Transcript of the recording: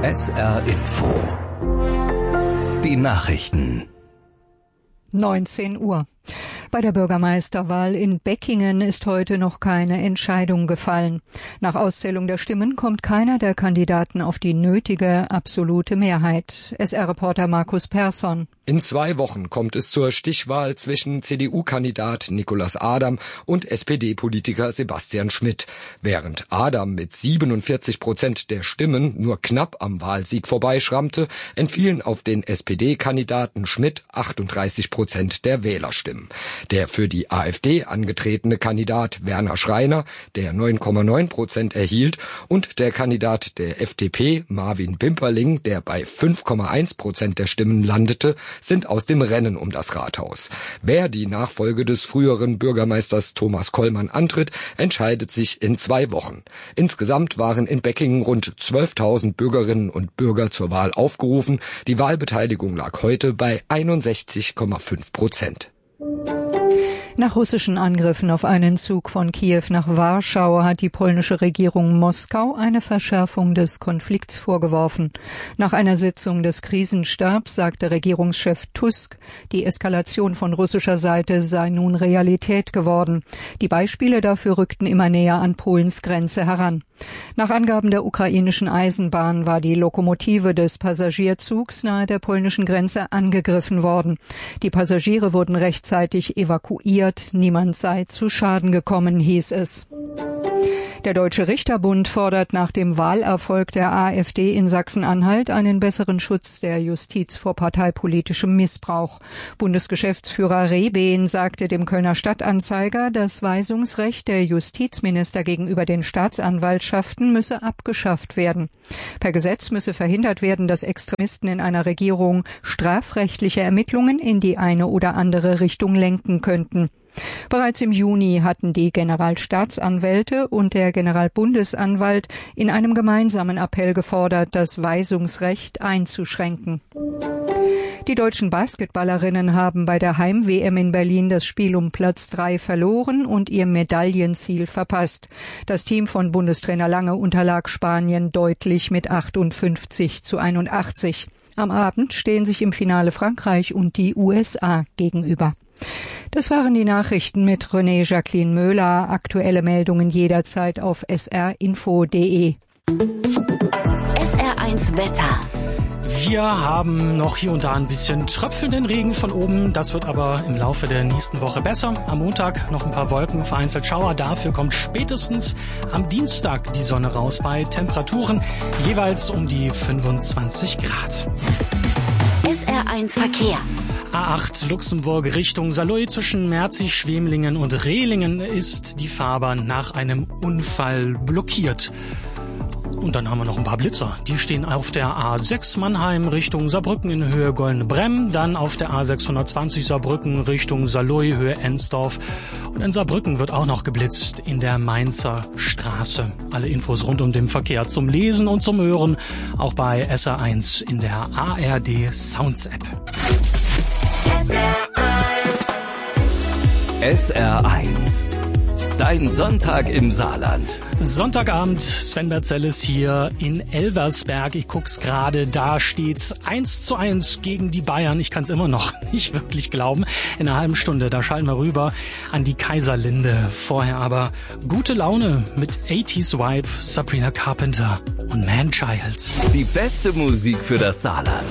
SR Info. Die Nachrichten. 19 Uhr. Bei der Bürgermeisterwahl in Beckingen ist heute noch keine Entscheidung gefallen. Nach Auszählung der Stimmen kommt keiner der Kandidaten auf die nötige absolute Mehrheit. SR-Reporter Markus Persson. In 2 Wochen kommt es zur Stichwahl zwischen CDU-Kandidat Nicolas Adam und SPD-Politiker Sebastian Schmidt. Während Adam mit 47% der Stimmen nur knapp am Wahlsieg vorbeischrammte, entfielen auf den SPD-Kandidaten Schmidt 38% der Wählerstimmen. Der für die AfD angetretene Kandidat Werner Schreiner, der 9,9% erhielt, und der Kandidat der FDP Marvin Bimperling, der bei 5,1% der Stimmen landete, sind aus dem Rennen um das Rathaus. Wer die Nachfolge des früheren Bürgermeisters Thomas Kollmann antritt, entscheidet sich in 2 Wochen. Insgesamt waren in Beckingen rund 12.000 Bürgerinnen und Bürger zur Wahl aufgerufen. Die Wahlbeteiligung lag heute bei 61,5%. Nach russischen Angriffen auf einen Zug von Kiew nach Warschau hat die polnische Regierung Moskau eine Verschärfung des Konflikts vorgeworfen. Nach einer Sitzung des Krisenstabs sagte Regierungschef Tusk, die Eskalation von russischer Seite sei nun Realität geworden. Die Beispiele dafür rückten immer näher an Polens Grenze heran. Nach Angaben der ukrainischen Eisenbahn war die Lokomotive des Passagierzugs nahe der polnischen Grenze angegriffen worden. Die Passagiere wurden rechtzeitig evakuiert. Niemand sei zu Schaden gekommen, hieß es. Der Deutsche Richterbund fordert nach dem Wahlerfolg der AfD in Sachsen-Anhalt einen besseren Schutz der Justiz vor parteipolitischem Missbrauch. Bundesgeschäftsführer Rehbehn sagte dem Kölner Stadtanzeiger, das Weisungsrecht der Justizminister gegenüber den Staatsanwaltschaften müsse abgeschafft werden. Per Gesetz müsse verhindert werden, dass Extremisten in einer Regierung strafrechtliche Ermittlungen in die eine oder andere Richtung lenken könnten. Bereits im Juni hatten die Generalstaatsanwälte und der Generalbundesanwalt in einem gemeinsamen Appell gefordert, das Weisungsrecht einzuschränken. Die deutschen Basketballerinnen haben bei der Heim-WM in Berlin das Spiel um Platz 3 verloren und ihr Medaillenziel verpasst. Das Team von Bundestrainer Lange unterlag Spanien deutlich mit 58-81. Am Abend stehen sich im Finale Frankreich und die USA gegenüber. Das waren die Nachrichten mit René Jacqueline Möhler. Aktuelle Meldungen jederzeit auf srinfo.de. SR1 Wetter. Wir haben noch hier und da ein bisschen tröpfelnden Regen von oben. Das wird aber im Laufe der nächsten Woche besser. Am Montag noch ein paar Wolken, vereinzelt Schauer. Dafür kommt spätestens am Dienstag die Sonne raus bei Temperaturen jeweils um die 25 Grad. SR1 Verkehr. A8 Luxemburg Richtung Saarlouis zwischen Merzig, Schwemlingen und Rehlingen ist die Fahrbahn nach einem Unfall blockiert. Und dann haben wir noch ein paar Blitzer. Die stehen auf der A6 Mannheim Richtung Saarbrücken in Höhe Goldenbrem, dann auf der A620 Saarbrücken Richtung Saarlouis Höhe Ensdorf. Und in Saarbrücken wird auch noch geblitzt in der Mainzer Straße. Alle Infos rund um den Verkehr zum Lesen und zum Hören auch bei SR1 in der ARD Sounds App. SR1. Dein Sonntag im Saarland. Sonntagabend, Sven Berzellis hier in Elversberg. Ich guck's gerade, da steht's 1:1 gegen die Bayern. Ich kann's immer noch nicht wirklich glauben. In einer halben Stunde, da schalten wir rüber an die Kaiserlinde. Vorher aber gute Laune mit 80s Vibe, Sabrina Carpenter und Manchild. Die beste Musik für das Saarland.